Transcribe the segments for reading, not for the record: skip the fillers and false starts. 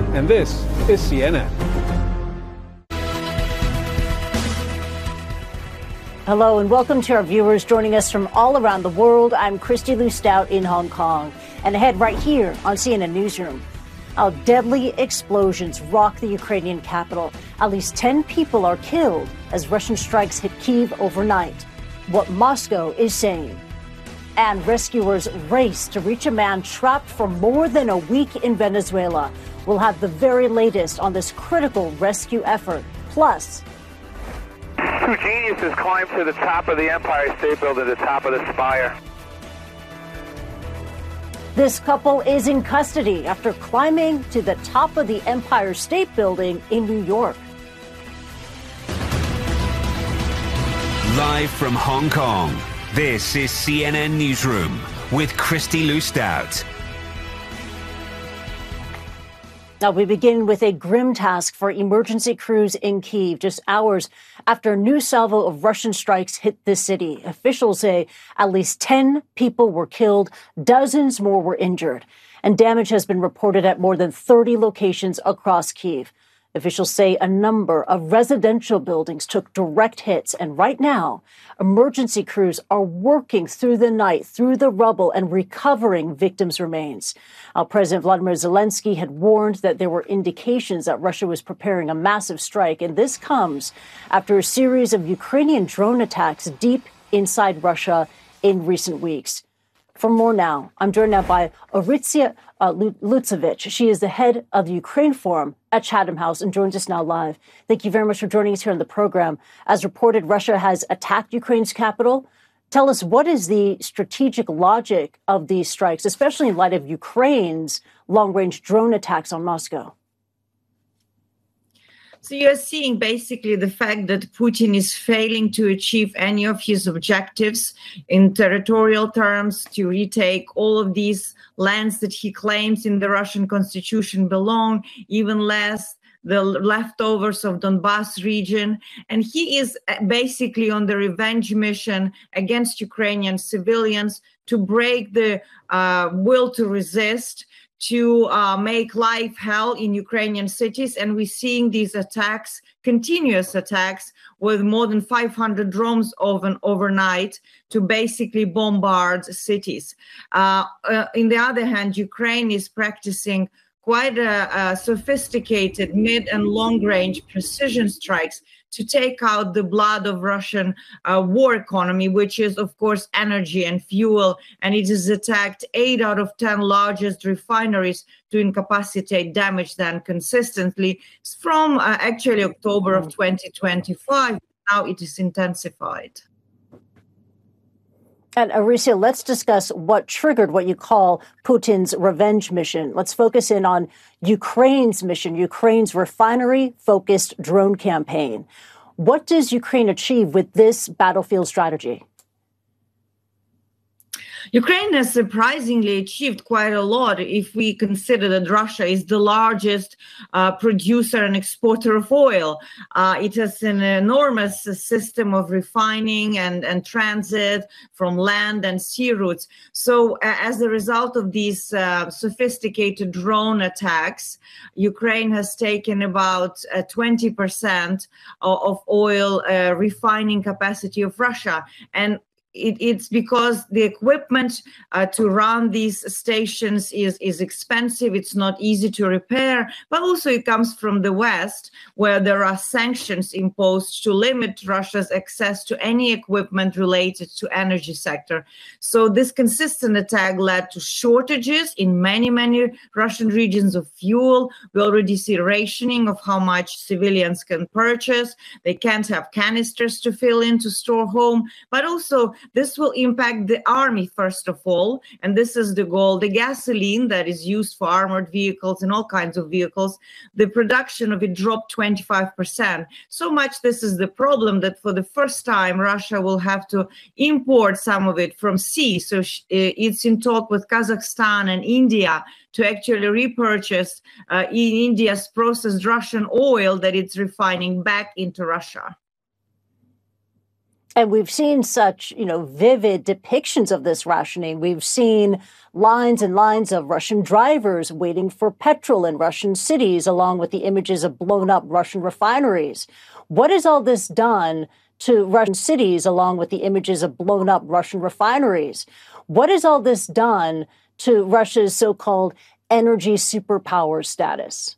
and this is CNN. Hello and welcome to our viewers joining us from all around the world. I'm Christy Lou Stout in Hong Kong, and ahead right here on CNN Newsroom. How deadly explosions rock the Ukrainian capital. At least 10 people are killed as Russian strikes hit Kyiv overnight. What Moscow is saying. And rescuers race to reach a man trapped for more than a week in Venezuela. We'll have the very latest on this critical rescue effort. Plus, two geniuses climbed to the top of the Empire State Building, the top of the spire. This couple is in custody after climbing to the top of the Empire State Building in New York. Live from Hong Kong, this is CNN Newsroom with Christy Lou Stout. Now, we begin with a grim task for emergency crews in Kyiv just hours after a new salvo of Russian strikes hit the city. Officials say at least 10 people were killed, dozens more were injured, and damage has been reported at more than 30 locations across Kyiv. Officials say a number of residential buildings took direct hits, and right now, emergency crews are working through the night, through the rubble, and recovering victims' remains. President Vladimir Zelensky had warned that there were indications that Russia was preparing a massive strike, and this comes after a series of Ukrainian drone attacks deep inside Russia in recent weeks. For more now, I'm joined now by Orysia Lutsevich. She is the head of the Ukraine Forum at Chatham House and joins us now live. Thank you very much for joining us here on the program. As reported, Russia has attacked Ukraine's capital. Tell us, what is the strategic logic of these strikes, especially in light of Ukraine's long-range drone attacks on Moscow? So you're seeing basically the fact that Putin is failing to achieve any of his objectives in territorial terms, to retake all of these lands that he claims in the Russian constitution belong, even less the leftovers of Donbas region. And he is basically on the revenge mission against Ukrainian civilians to break the will to resist, to make life hell in Ukrainian cities. And we're seeing these attacks, continuous attacks, with more than 500 drones overnight to basically bombard cities. On the other hand, Ukraine is practicing quite a sophisticated mid and long-range precision strikes to take out the blood of Russian war economy, which is, of course, energy and fuel. And it has attacked 8 out of 10 largest refineries to incapacitate, damage them consistently from actually October of 2025. Now it is intensified. And Orysia, let's discuss what triggered what you call Putin's revenge mission. Let's focus in on Ukraine's mission, Ukraine's refinery-focused drone campaign. What does Ukraine achieve with this battlefield strategy? Ukraine has surprisingly achieved quite a lot if we consider that Russia is the largest producer and exporter of oil. It has an enormous system of refining and transit from land and sea routes. So as a result of these sophisticated drone attacks, Ukraine has taken about 20% of oil refining capacity of Russia. And it's because the equipment to run these stations is expensive. It's not easy to repair, but also it comes from the West, where there are sanctions imposed to limit Russia's access to any equipment related to energy sector. So this consistent attack led to shortages in many Russian regions of fuel. We already see rationing of how much civilians can purchase. They can't have canisters to fill in to store home, but also this will impact the army, first of all, and this is the goal. The gasoline that is used for armored vehicles and all kinds of vehicles, the production of it dropped 25%. So much this is the problem that for the first time, Russia will have to import some of it from sea. So it's in talk with Kazakhstan and India to actually repurchase in India's processed Russian oil that it's refining back into Russia. And we've seen such, vivid depictions of this rationing. We've seen lines and lines of Russian drivers waiting for petrol in Russian cities, along with the images of blown up Russian refineries. What has all this done to Russian cities, along with the images of blown up Russian refineries? What has all this done to Russia's so-called energy superpower status?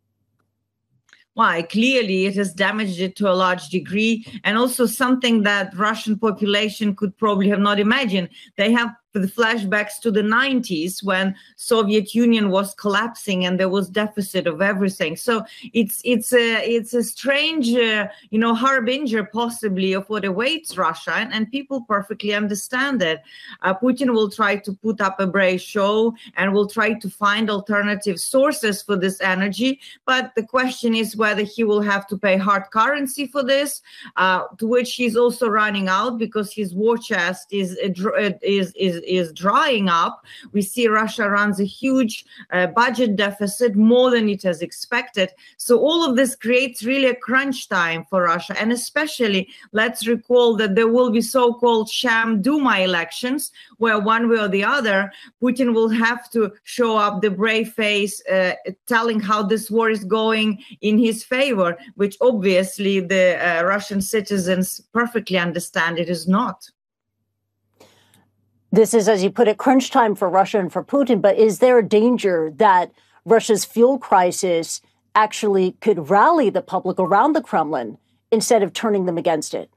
Why? Clearly, it has damaged it to a large degree, and also something that Russian population could probably have not imagined. They have the flashbacks to the 90s when Soviet Union was collapsing and there was deficit of everything. So it's a strange, harbinger possibly of what awaits Russia, and people perfectly understand it. Putin will try to put up a brave show and will try to find alternative sources for this energy. But the question is whether he will have to pay hard currency for this, to which he's also running out because his war chest is drying up. We see Russia runs a huge budget deficit, more than it has expected. So all of this creates really a crunch time for Russia. And especially, let's recall that there will be so-called sham Duma elections, where one way or the other, Putin will have to show up the brave face, telling how this war is going in his favor, which obviously the Russian citizens perfectly understand it is not. This is, as you put it, crunch time for Russia and for Putin. But is there a danger that Russia's fuel crisis actually could rally the public around the Kremlin instead of turning them against it?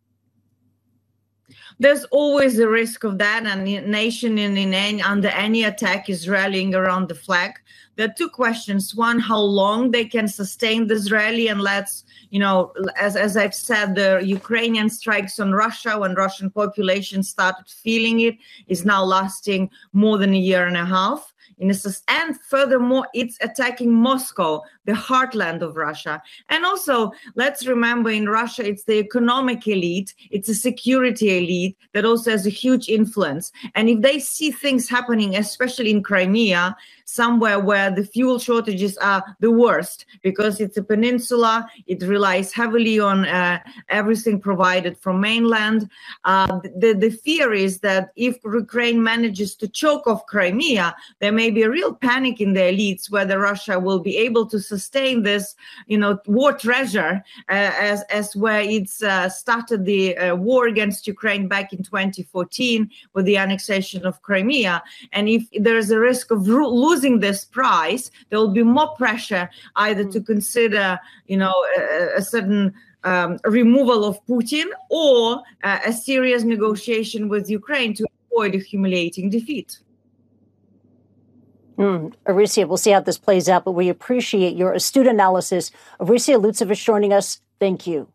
There's always a risk of that, and a nation under any attack is rallying around the flag. There are two questions. One, how long they can sustain this rally, and as I've said, the Ukrainian strikes on Russia, when Russian population started feeling it, is now lasting more than a year and a half. And furthermore, it's attacking Moscow, the heartland of Russia. And also, let's remember, in Russia, it's the economic elite, it's a security elite that also has a huge influence. And if they see things happening, especially in Crimea, somewhere where the fuel shortages are the worst, because it's a peninsula, it relies heavily on everything provided from mainland. The fear is that if Ukraine manages to choke off Crimea, there may be a real panic in the elites whether Russia will be able to sustain this, war treasure, as where it's started the war against Ukraine back in 2014 with the annexation of Crimea. And if there is a risk of losing this prize, there will be more pressure either to consider, a certain removal of Putin or a serious negotiation with Ukraine to avoid a humiliating defeat. Orysia, we'll see how this plays out, but we appreciate your astute analysis. Orysia Lutsevich joining us. Thank you.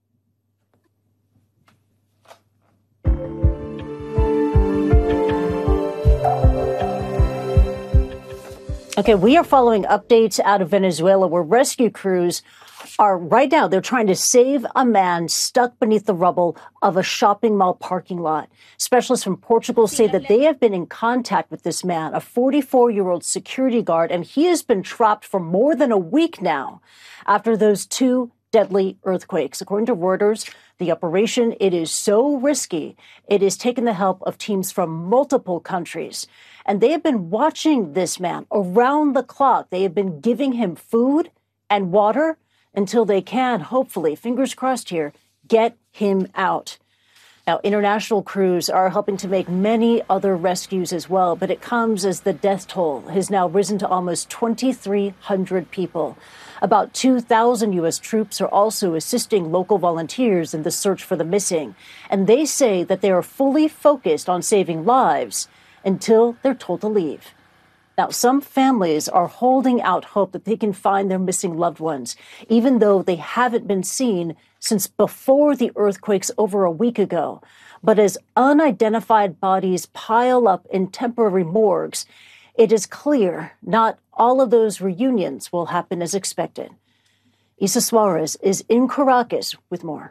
Okay, we are following updates out of Venezuela where rescue crews are right now, they're trying to save a man stuck beneath the rubble of a shopping mall parking lot. Specialists from Portugal say that they have been in contact with this man, a 44-year-old security guard, and he has been trapped for more than a week now after those two deadly earthquakes. According to Reuters, the operation, it is so risky, it has taken the help of teams from multiple countries. And they have been watching this man around the clock. They have been giving him food and water until they can, hopefully, fingers crossed here, get him out. Now, international crews are helping to make many other rescues as well, but it comes as the death toll has now risen to almost 2,300 people. About 2,000 U.S. troops are also assisting local volunteers in the search for the missing. And they say that they are fully focused on saving lives until they're told to leave. Now, some families are holding out hope that they can find their missing loved ones, even though they haven't been seen since before the earthquakes over a week ago. But as unidentified bodies pile up in temporary morgues, it is clear not all of those reunions will happen as expected. Isa Suarez is in Caracas with more.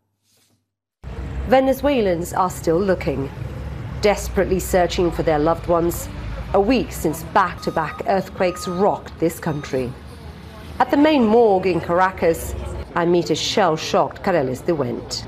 Venezuelans are still looking, desperately searching for their loved ones, a week since back-to-back earthquakes rocked this country. At the main morgue in Caracas, I meet a shell-shocked Karelis de Wendt.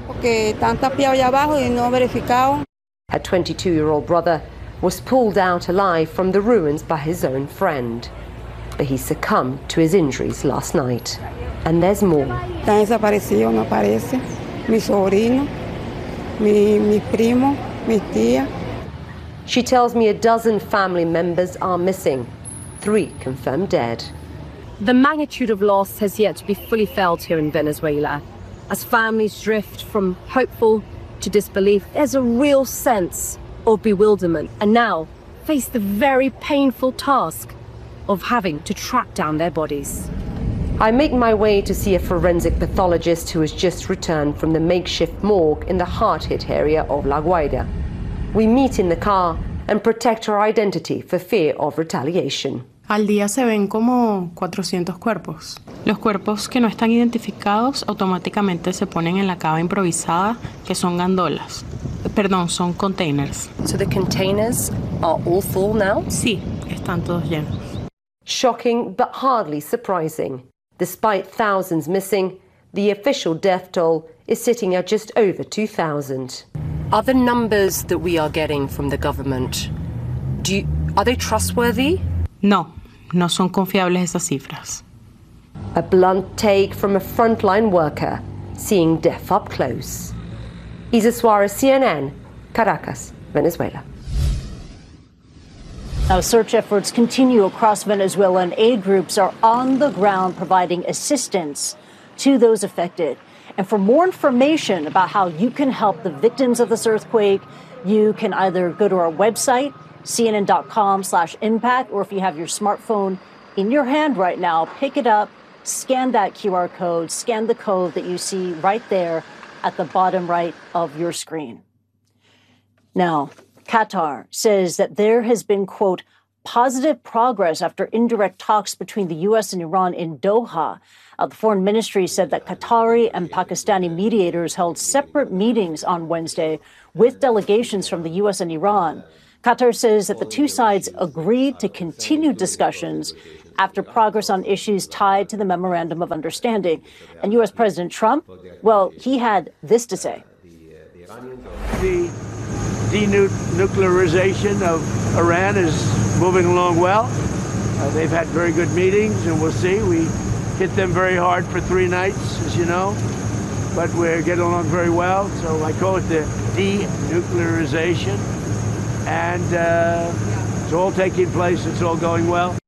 Her 22-year-old brother was pulled out alive from the ruins by his own friend. But he succumbed to his injuries last night. And there's more. Está desaparecido, no aparece. Mi sobrino, mi primo, mi tía. She tells me a dozen family members are missing. 3 confirmed dead. The magnitude of loss has yet to be fully felt here in Venezuela. As families drift from hopeful to disbelief, there's a real sense of bewilderment and now face the very painful task of having to track down their bodies. I make my way to see a forensic pathologist who has just returned from the makeshift morgue in the hard-hit area of La Guaira. We meet in the car and protect her identity for fear of retaliation. Al día se ven como 400 cuerpos. Los cuerpos que no están identificados automáticamente se ponen en la cava improvisada, que son gandolas. Perdón, son containers. So the containers are all full now? Sí, están todos llenos. Shocking but hardly surprising. Despite thousands missing, the official death toll is sitting at just over 2,000. Are the numbers that we are getting from the government, are they trustworthy? No, no son confiables esas cifras. A blunt take from a frontline worker seeing death up close. Isa Suarez, CNN, Caracas, Venezuela. Now, search efforts continue across Venezuela, and aid groups are on the ground providing assistance to those affected. And for more information about how you can help the victims of this earthquake, you can either go to our website, cnn.com/impact, or if you have your smartphone in your hand right now, pick it up, scan that QR code, scan the code that you see right there at the bottom right of your screen. Now, Qatar says that there has been, quote, positive progress after indirect talks between the U.S. and Iran in Doha. The foreign ministry said that Qatari and Pakistani mediators held separate meetings on Wednesday with delegations from the U.S. and Iran. Qatar says that the two sides agreed to continue discussions after progress on issues tied to the Memorandum of Understanding. And U.S. President Trump, well, he had this to say. The denuclearization of Iran is moving along well. They've had very good meetings, and we'll see. We hit them very hard for 3 nights, as you know, but we're getting along very well. So I call it the denuclearization, and it's all taking place. It's all going well.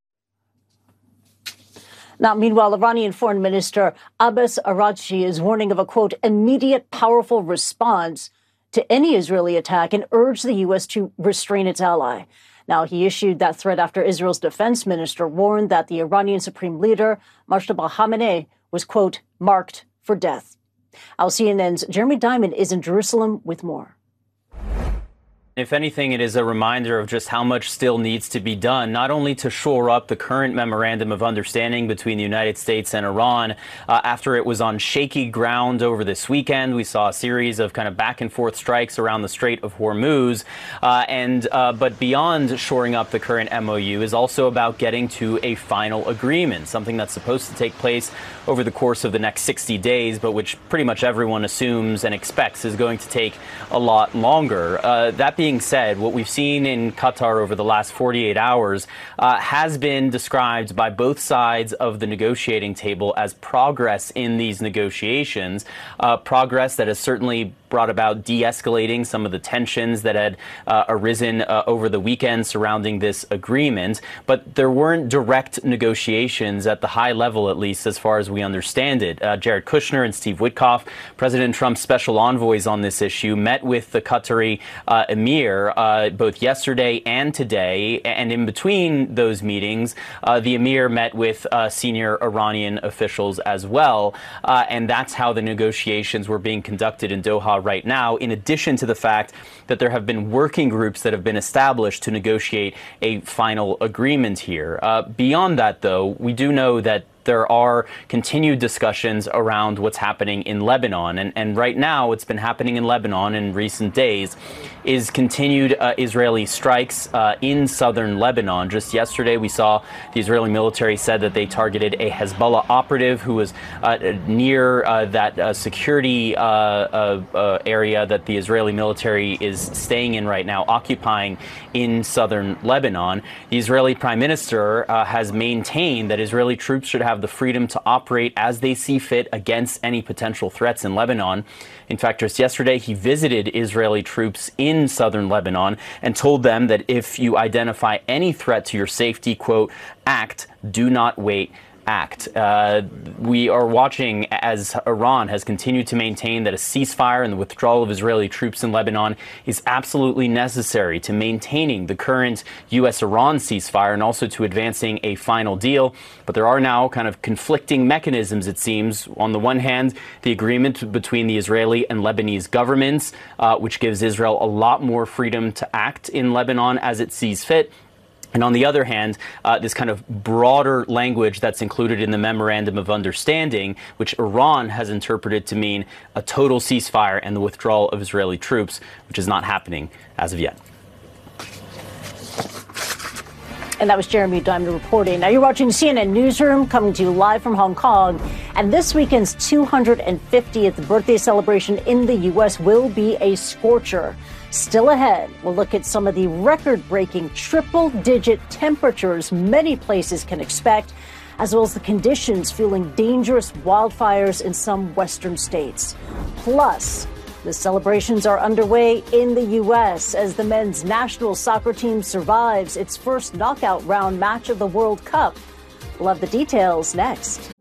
Now, meanwhile, Iranian Foreign Minister Abbas Araghchi is warning of a, quote, immediate powerful response to any Israeli attack and urged the U.S. to restrain its ally. Now, he issued that threat after Israel's defense minister warned that the Iranian supreme leader, Mojtaba Khamenei, was, quote, marked for death. CNN's Jeremy Diamond is in Jerusalem with more. If anything, it is a reminder of just how much still needs to be done, not only to shore up the current memorandum of understanding between the United States and Iran. After it was on shaky ground over this weekend, we saw a series of kind of back and forth strikes around the Strait of Hormuz. But beyond shoring up the current MOU is also about getting to a final agreement, something that's supposed to take place over the course of the next 60 days, but which pretty much everyone assumes and expects is going to take a lot longer. That being said, what we've seen in Qatar over the last 48 hours has been described by both sides of the negotiating table as progress in these negotiations, progress that has certainly brought about de-escalating some of the tensions that had arisen over the weekend surrounding this agreement. But there weren't direct negotiations at the high level, at least as far as we understand it. Jared Kushner and Steve Witkoff, President Trump's special envoys on this issue, met with the Qatari emir both yesterday and today. And in between those meetings, the emir met with senior Iranian officials as well. And that's how the negotiations were being conducted in Doha right now, in addition to the fact that there have been working groups that have been established to negotiate a final agreement here. Beyond that, though, we do know that there are continued discussions around what's happening in Lebanon. And right now, what's been happening in Lebanon in recent days is continued Israeli strikes in southern Lebanon. Just yesterday, we saw the Israeli military said that they targeted a Hezbollah operative who was near that security area that the Israeli military is staying in right now, occupying in southern Lebanon. The Israeli Prime Minister has maintained that Israeli troops should have the freedom to operate as they see fit against any potential threats in Lebanon. In fact, just yesterday, he visited Israeli troops in southern Lebanon and told them that if you identify any threat to your safety, quote, act, do not wait, act. We are watching as Iran has continued to maintain that a ceasefire and the withdrawal of Israeli troops in Lebanon is absolutely necessary to maintaining the current U.S.-Iran ceasefire and also to advancing a final deal. But there are now kind of conflicting mechanisms, it seems. On the one hand, the agreement between the Israeli and Lebanese governments, which gives Israel a lot more freedom to act in Lebanon as it sees fit. And on the other hand, this kind of broader language that's included in the Memorandum of Understanding, which Iran has interpreted to mean a total ceasefire and the withdrawal of Israeli troops, which is not happening as of yet. And that was Jeremy Diamond reporting. Now you're watching CNN Newsroom, coming to you live from Hong Kong. And this weekend's 250th birthday celebration in the U.S. will be a scorcher. Still ahead, we'll look at some of the record-breaking triple-digit temperatures many places can expect, as well as the conditions fueling dangerous wildfires in some western states. Plus, the celebrations are underway in the U.S. as the men's national soccer team survives its first knockout round match of the World Cup. We'll have the details next.